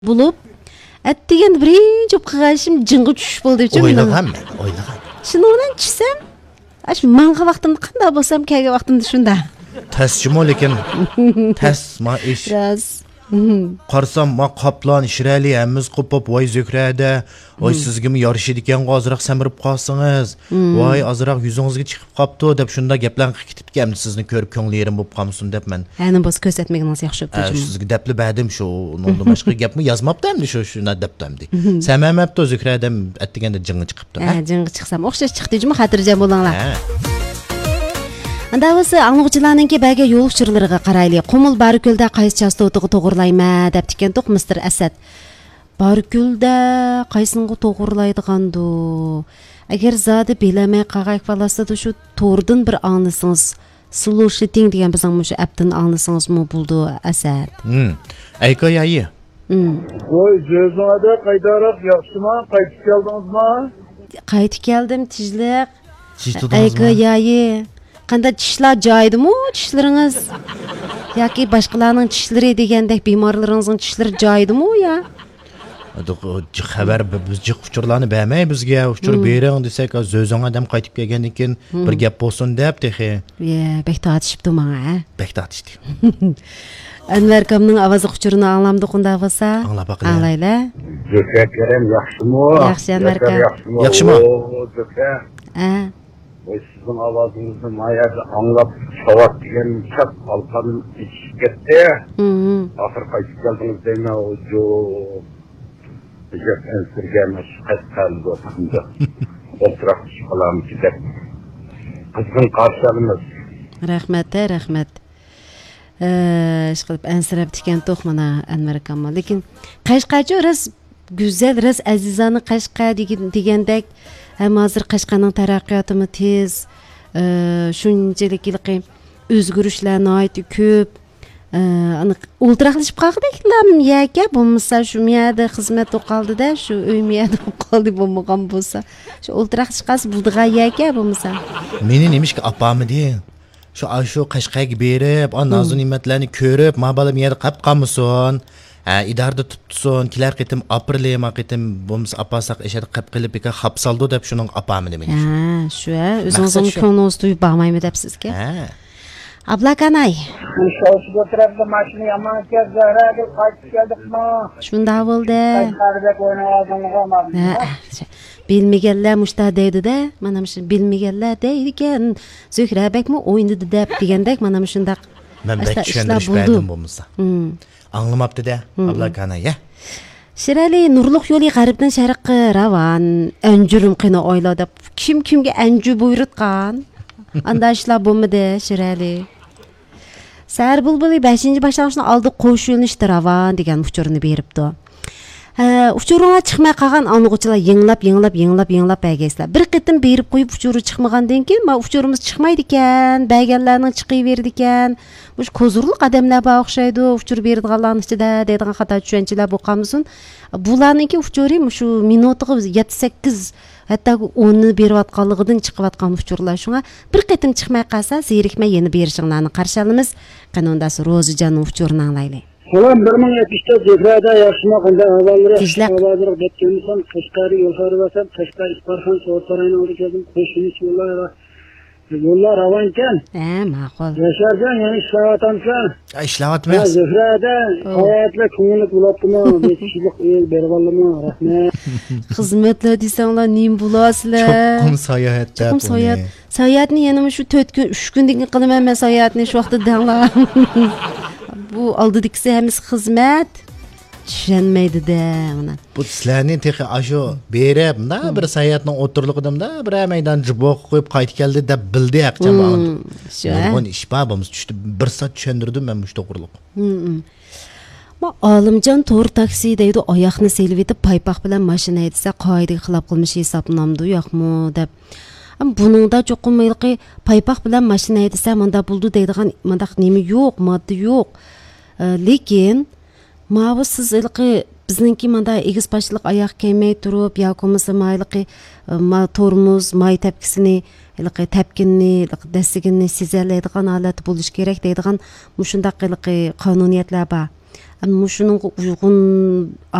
bulup degan birinchi qilganishim jinga tushish bo'ldi deb o'ylagan. Shuni bilan tushsam, shu manga vaqtimda qanday bo'lsam, kelgan vaqtimda shunda. Tasjimo lekin tas ma ish. Qarsam ma qoplan Shirali hammiz qo'pib voy Zukrada, voy sizgimi yarishid ekan, ozroq samirib qolsangiz, voy ozroq yuzingizga chiqib qopti deb shunda gaplarni ketib keldi, sizni ko'rib ko'nglerim bo'lib qolmasin deb men. Ani biz ko'rsatmagingiz yaxshi bo'pti. Sizga dapli badim shu, unda boshqa gapmi yozmabdimdi shuna debdimdi. Samamabdi Zukradam atdiganda jingi chiqibdi. Jingi chiqsam o'xshash chiqdi-jimi, xotirjam bo'linglar. Andavisi anglag'uchilarninki baga yo'l uchurlariga qaraylik. Qumul Bargulda qaysi chastotiga to'g'rilayma deb tikan to'q Mr. Asad. Bargulda qaysinga to'g'rilaydigandu. Agar zodi bilamay qag'aq falasida shu to'rdan bir anglasangiz, sulushting degan bizning shu appdan anglasangiz mo bo'ldi Asad. Aykoyayi. Voy, Jezada qaytarib yaxshimi? Qaytib keldingizmi? Qaytib keldim, tijliq. Aykoyayi. Qanday tishlar joyidimi tishlaringiz yoki boshqalarning tishlari degandek bemorlaringizning tishlari joyidimi ya? Xabar biz uchurlarni bermay bizga uchur bering desak, o'zing odam qaytib kelgandan keyin bir gap bo'lsin deb texi. Bek tortishibdi menga. Bek tortishdi. Anvar akamning ovozi uchurini anglamdi qanday bo'lsa? Anglab boqing. Anglaylar. Zufakaram yaxshimi? Yaxshi Anvar akam. Yaxshimi? Sizin ovozingizni mayada anglab savat degan chap qalqan ichib ketdi. Oxir qaytib keldingiz deyman, o'jo. Bizga ansirgamiz qatqaldi o'tindi. O'tirib qolamiz deb. Qizg'in qarshilamiz. Rahmat. Ishqilib ansirab tikan to'q mana Anvar akam. Lekin Qashqachi ras go'zal, ras azizani Qashqa degandek hem hozir Qashqaning taraqqiyotimi tez, shunchalik o'zgarishlar nihoyatda ko'p. O'ltiraqlashib qoldik-lam yaka bo'lmasa shu miyada xizmat o'qaldida, shu uy miyada o'qaldi bo'lmagan bo'lsa, shu o'ltiraqlashqas buldigan yaka bo'lmasa. Meni nemishki apamı deyin. Shu Qashqaga berib, nazu ne'matlarni ko'rib, ma bolam yerda qolib qolmasin. İdarda tutsun, kiler qitim apreli ma qitim bo'lmasa apasaq eshadi qilib qilib ekan xapsaldi deb shuning apamı demoqchi. Shu, o'zingizni ko'nglingiz to'yib bormaymi deb sizga? Ablakanay. Shoshga o'tiribdi, mashina yomon Zahra deb qaytib keldikmi? Shunda bo'ldi. Qashqardek o'ynayotganlar. Bilmaganlar mushta deydi-da, mana shu bilmaganlar deydi ekan, Zuhrabakmi o'ynadi deb degandek mana shundaq. Men bek tushundirish berdim bo'lmasa. Anlamabdi-da, ablakana ya. Shirali nurliq yo'li g'arbdan sharqqa ravon, anjurim qina oyla deb kimga anju buyurtgan? Anda ishlar bo'lmadi, Shirali. Sar bulbuli 5-boshlang'ichni oldi qo'shilishdi ravon degan uchurni beribdi. Uçuruna çıkmaya qalğan anlıqçılar yığılab bəgəslər. Bir qitim berib qoyub uçuru çıxmagandan keyin, ma uçurumuz çıxmaydı ekan, bəgənlərning çıxıverdi ekan. Bu kozurluq adamlar ba oxşaydı, uçur berdiganlarning ichida deydigan xato tushunchalar bo'lganmisin. Bularninki uçuri shu minutiga 7-8 hatto 10 ni berayotganligidan chiqayotgan uçurlar. Shunga bir qitim chiqmay qolsa, zerikmay yeni berishinglarni qarshi olamiz. Qanondasi Rozijonning uçurini anglaylik. Ulan 1070'te Zehra'da yaşına kanda havaları bekliyorsan Qashqari yolları basan Qashqari isparxon soğutlarına oldu geldim koşunuş yollar havanken ma'qul yaşarken yani işlavatansan işlavatmayız Zehra'da hayatla ko'ngillik bo'libdimi 5 kişilik el berib oldimmi rahmat xizmatlar desanglar nim bo'lasizlar cho'qim sayohatda sayohatni yana shu 4 kun 3 kundan qilaman men sayohatni shu vaqtda danglar bu oldidikisi hemiz xizmat tushunmaydi-da mana. Bu sizlarning texi ashu berib, bir sayatning o'tirlig'idimda bir maydon jiboq qo'yib qaytib keldi deb bildi aqcham bo'ldi. Nurg'un ish babamiz tushdi. 1 soat tushundirdim men mush to'g'riliq. Ma Olimjon to'r taksi deydi, oyoqni selib etib paypoq bilan mashina haydasa qoidaga xilof qilmish hisobnomdi, yo'qmi deb. Buningda cho'qimilqi paypoq bilan mashina haydasa menda bo'ldi deydigan mandaq nima yo'q, modda yo'q. Lekin ma'bu siz ilqi bizningki manda egiz boshliq oyoq kiymay turib yo'qmisa mayliqi tormuz may tepkisini ilqi tepkinni dastiginni sezalaydigan holat bo'lish kerak deydigan mushundaq ilqi qonuniyatlar bor. Ana muşunun uygun